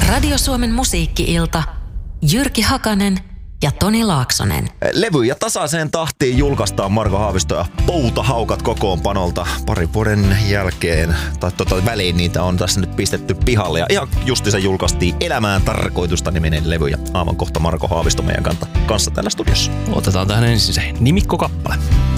Radio Suomen musiikki-ilta. Jyrki Hakanen ja Toni Laaksonen. Levyjä tasaiseen tahtiin julkaistaan Marko Haavisto ja Poutahaukat kokoonpanolta parin vuoden jälkeen. Tai väliin niitä on tässä nyt pistetty pihalle. Ja ihan justi se julkaistiin Elämään tarkoitusta -niminen levy. Ja aivan kohta Marko Haavisto meidän kanssa täällä studiossa. Otetaan tähän ensin se nimikkokappale.